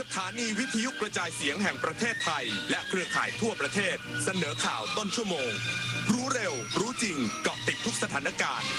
ถานีวิทยุกระจายเสียงแห่งประเทศไทยและเครือข่ายทั่วประเทศเสนอข่าวต้นชั่วโมงรู้เร็วรู้จริงเกาะติดทุกสถานการณ์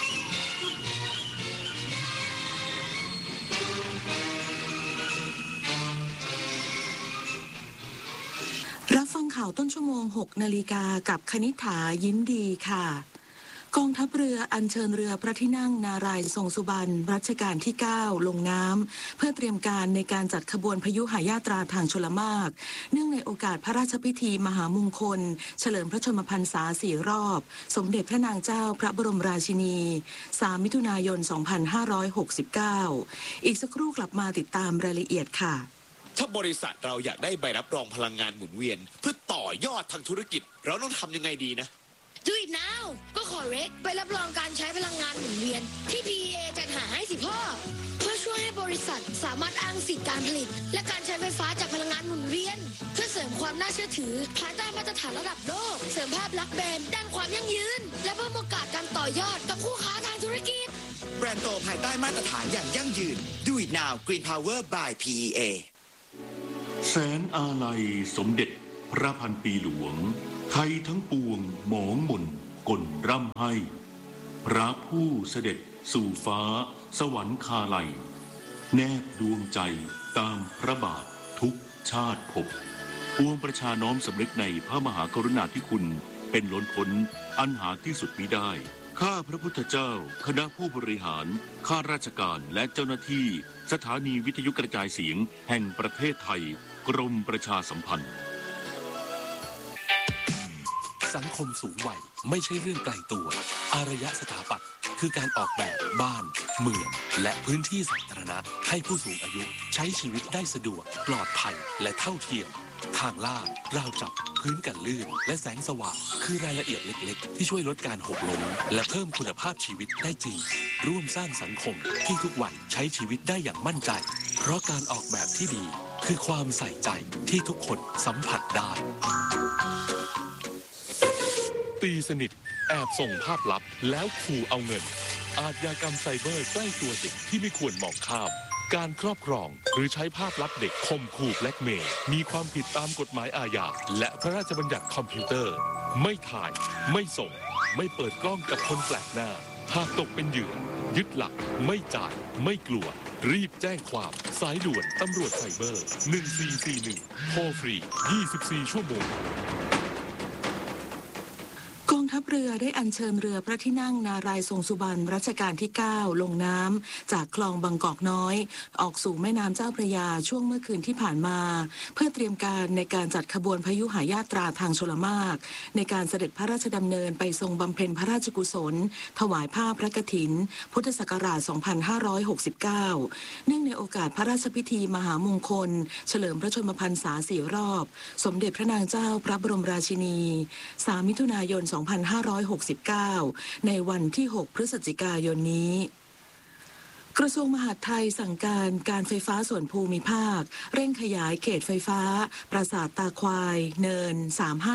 รับฟังข่าวต้นชั่วโมง 6 นาฬิกากับคณิษฐายิ้มดีค่ะกองทัพเรืออัญเชิญเรือพระที่นั่งนารายณ์ทรงสุบรรณรัชกาลที่ 9 ลงน้ำเพื่อเตรียมการในการจัดขบวนพยุหยาตราทางชลมารเนื่องในโอกาสพระราชพิธีมหามงคลเฉลิมพระชนมพรรษา4 รอบสมเด็จพระนางเจ้าพระบรมราชินี3 มิถุนายน 2569อีกสักครู่กลับมาติดตามรายละเอียดค่ะถ้าบริษัทเราอยากได้ใบรับรองพลังงานหมุนเวียนเพื่อต่อยอดทางธุรกิจเราต้องทำยังไงดีนะ Do it now ก็ขอเร็กไปรับรองการใช้พลังงานหมุนเวียนที่ PEA จัดหาให้สิพ่อเพื่อช่วยให้บริษัทสามารถอ้างสิทธิการผลิตและการใช้ไฟฟ้าจากพลังงานหมุนเวียนเพื่อเสริมความน่าเชื่อถือภายใต้มาตรฐานระดับโลกเสริมภาพลักษณ์แบรนด์ด้านความยั่งยืนและเพิ่มโอกาสการต่อยอดกับคู่ค้าทางธุรกิจแบรนด์โตภายใต้มาตรฐานอย่างยั่งยืน Do it now Green Power by PEA แสนอาลัยสมเด็จพระพันปีหลวงไทยทั้งปวงหมองมนกลร่ำให้พระผู้เสด็จสู่ฟ้าสวรรคาลัยแนบดวงใจตามพระบาททุกชาติภพปวงประชาน้อมสำนึกในพระมหากรุณาธิคุณเป็นล้นพ้นอันหาที่สุดมิได้ข้าพระพุทธเจ้าคณะผู้บริหารข้าราชการและเจ้าหน้าที่สถานีวิทยุกระจายเสียงแห่งประเทศไทยกรมประชาสัมพันธ์สังคมสูงวัยไม่ใช่เรื่องไกลตัวอารยสถาปัตย์คือการออกแบบบ้านเมืองและพื้นที่สาธารณะให้ผู้สูงอายุใช้ชีวิตได้สะดวกปลอดภัยและเท่าเทียมทางลาดราวจับพื้นกันลื่นและแสงสว่างคือรายละเอียดเล็กๆที่ช่วยลดการหกล้มและเพิ่มคุณภาพชีวิตได้จริงร่วมสร้างสังคมที่ทุกวันใช้ชีวิตได้อย่างมั่นใจเพราะการออกแบบที่ดีคือความใส่ใจที่ทุกคนสัมผัสได้ตีสนิทแอบส่งภาพลับแล้วขู่เอาเงินอาชญากรรมไซเบอร์ใกล้ตัวเด็กที่ไม่ควรมองข้ามการครอบครองหรือใช้ภาพลับเด็กข่มขู่แบล็กเมย์มีความผิดตามกฎหมายอาญาและพระราชบัญญัติคอมพิวเตอร์ไม่ถ่ายไม่ส่งไม่เปิดกล้องกับคนแปลกหน้าหากตกเป็นเหยื่อยึดหลักไม่จ่ายไม่กลัวรีบแจ้งความสายด่วนตำรวจไซเบอร์1441โทรฟรี24ชั่วโมงกองทัพเรือได้อัญเชิญเรือพระที่นั่งนารายณ์ทรงสุบรรณรัชกาลที่ 9 ลงน้ำจากคลองบางกอกน้อยออกสู่แม่น้ำเจ้าพระยาช่วงเมื่อคืนที่ผ่านมาเพื่อเตรียมการในการจัดขบวนพยุหยาตราทางชลมารในการเสด็จพระราชดำเนินไปทรงบำเพ็ญพระราชกุศลถวายผ้าพระกฐินพุทธศักราช 2569 เนื่องในโอกาสพระราชพิธีมหามงคลเฉลิมพระชนมพรรษา4 รอบสมเด็จพระนางเจ้าพระบรมราชินี3 มิถุนายน 2569 ในวันที่ 6 พฤศจิกายนนี้กระทรวงมหาดไทยสั่งการไฟฟ้าส่วนภูมิภาคเร่งขยายเขตไฟฟ้าปราสาทตาควายเนิน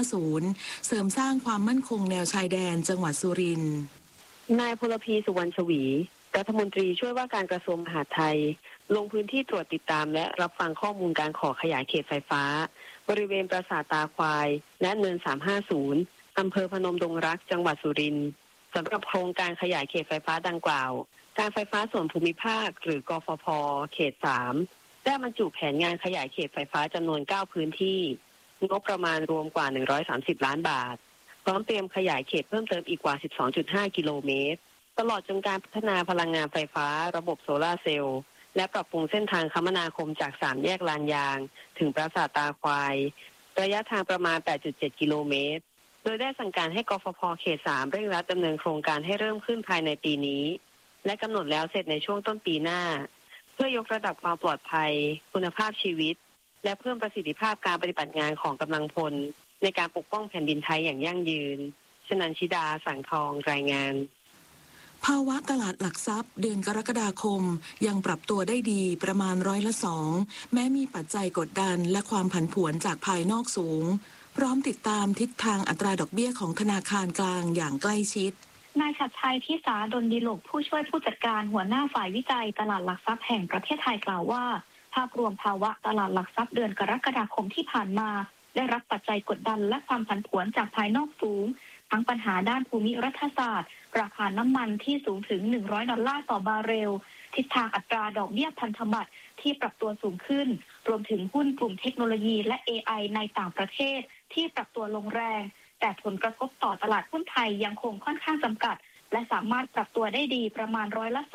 350เสริมสร้างความมั่นคงแนวชายแดนจังหวัดสุรินทร์นายพลพีสุวรรณชวีรัฐมนตรีช่วยว่าการกระทรวงมหาดไทยลงพื้นที่ตรวจติดตามและรับฟังข้อมูลการขอขยายเขตไฟฟ้าบริเวณปราสาทตาควายและเนิน350อำเภอพนมดงรักจังหวัดสุรินทร์สำหรับโครงการขยายเขตไฟฟ้าดังกล่าวการไฟฟ้าส่วนภูมิภาคหรือกฟผ.เขต3ได้บรรจุแผนงานขยายเขตไฟฟ้าจำนวน9พื้นที่งบประมาณรวมกว่า130ล้านบาทพร้อมเตรียมขยายเขตเพิ่มเติมอีกกว่า 12.5 กิโลเมตรตลอดจนการพัฒนาพลังงานไฟฟ้าระบบโซลาร์เซลล์และปรับปรุงเส้นทางคมนาคมจาก3แยกลานยางถึงปราสาทตาควายระยะทางประมาณ 8.7 กิโลเมตรโดยได้สั่งการให้กฟผ.เขต3เร่งรัดดำเนินโครงการให้เริ่มขึ้นภายในปีนี้และกำหนดแล้วเสร็จในช่วงต้นปีหน้าเพื่อยกระดับความปลอดภัยคุณภาพชีวิตและเพิ่มประสิทธิภาพการปฏิบัติงานของกำลังพลในการปกป้องแผ่นดินไทยอย่างยั่งยืนชนันชิดาสังทองรายงานภาวะตลาดหลักทรัพย์เดือนกรกฎาคมยังปรับตัวได้ดีประมาณ2%แม้มีปัจจัยกดดันและความผันผวนจากภายนอกสูงพร้อมติดตามทิศทางอัตราดอกเบี้ยของธนาคารกลางอย่างใกล้ชิดนายชัดชัยทิสาดลดิโลกผู้ช่วยผู้จัดการหัวหน้าฝ่ายวิจัยตลาดหลักทรัพย์แห่งประเทศไทยกล่าวว่าภาพรวมภาวะตลาดหลักทรัพย์เดือนกรกฎาคมที่ผ่านมาได้รับปัจจัยกดดันและความผันผวนจากภายนอกสูงทั้งปัญหาด้านภูมิรัฐศาสตร์ราคาน้ำมันที่สูงถึง$100ต่อบาร์เรลทิศทางอัตราดอกเบี้ยพันธบัตรที่ปรับตัวสูงขึ้นรวมถึงหุ้นกลุ่มเทคโนโลยีและ AI ในต่างประเทศที่ปรับตัวลงแรงแต่ผลกระทบต่อตลาดหุ้นไทยยังคงค่อนข้างจำกัดและสามารถปรับตัวได้ดีประมาณ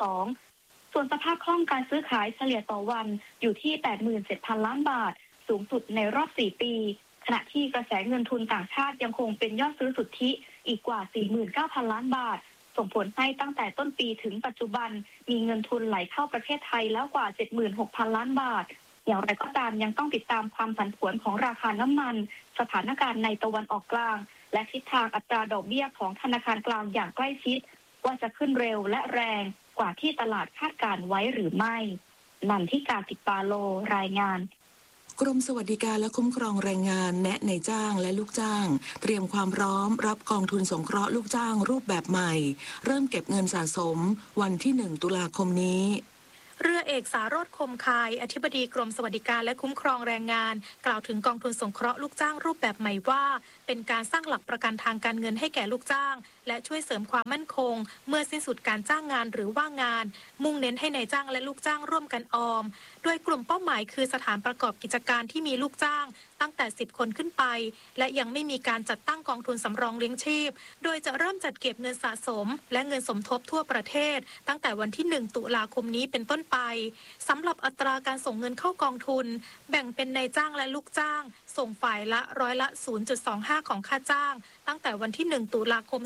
2%ส่วนสภาพคล่องการซื้อขายเฉลี่ยต่อวันอยู่ที่ 87,000 ล้านบาทสูงสุดในรอบ4ปีขณะที่กระแสเงินทุนต่างชาติยังคงเป็นยอดซื้อสุทธิอีกกว่า 49,000 ล้านบาทส่งผลให้ตั้งแต่ต้นปีถึงปัจจุบันมีเงินทุนไหลเข้าประเทศไทยแล้วกว่า 76,000 ล้านบาทอย่างไรก็ตามยังต้องติดตามความผันผวนของราคาน้ำมันสถานการณ์ในตะวันออกกลางและทิศทางอัตราดอกเบี้ยของธนาคารกลางอย่างใกล้ชิดว่าจะขึ้นเร็วและแรงกว่าที่ตลาดคาดการไว้หรือไม่นันทิกา ติปาโลรายงานกรมสวัสดิการและคุ้มครองแรงงานแนะนายจ้างและลูกจ้างเตรียมความพร้อมรับกองทุนสงเคราะห์ลูกจ้างรูปแบบใหม่เริ่มเก็บเงินสะสมวันที่1 ตุลาคมนี้เรือเอกสารสคมคายอธิบดีกรมสวัสดิการและคุ้มครองแรงงานกล่าวถึงกองทุนสงเคราะห์ลูกจ้างรูปแบบใหม่ว่าเป็นการสร้างหลักประกันทางการเงินให้แก่ลูกจ้างและช่วยเสริมความมั่นคงเมื่อสิ้นสุดการจ้างงานหรือว่างงานมุ่งเน้นให้นายจ้างและลูกจ้างร่วมกันออมโดยกลุ่มเป้าหมายคือสถานประกอบกิจการที่มีลูกจ้างตั้งแต่10 คนขึ้นไปและยังไม่มีการจัดตั้งกองทุนสำรองเลี้ยงชีพโดยจะเริ่มจัดเก็บเงินสะสมและเงินสมทบทั่วประเทศตั้งแต่วันที่1 ตุลาคมนี้เป็นต้นไปสำหรับอัตราการส่งเงินเข้ากองทุนแบ่งเป็นนายจ้างและลูกจ้างส่งฝ่ายละ0.25%ของค่าจ้างตั้งแต่วันที่1 ตุลาคม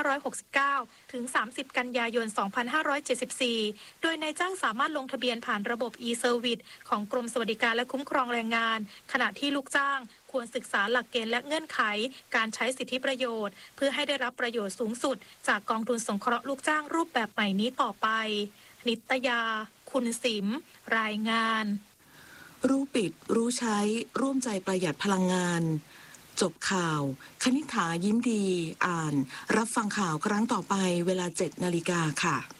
2569 ถึง 30 กันยายน 2574 โดยนายจ้างสามารถลงทะเบียนผ่านระบบ e-service ของกรมสวัสดิการและคุ้มครองแรงงานขณะที่ลูกจ้างควรศึกษาหลักเกณฑ์และเงื่อนไขการใช้สิทธิประโยชน์เพื่อให้ได้รับประโยชน์สูงสุดจากกองทุนสงเคราะห์ลูกจ้างรูปแบบใหม่นี้ต่อไปนิตยาคุณสิมรายงานรู้ปิดรู้ใช้ร่วมใจประหยัดพลังงานจบข่าวคณิษฐายิ้มดีอ่านรับฟังข่าวครั้งต่อไปเวลา 7 นาฬิกาค่ะ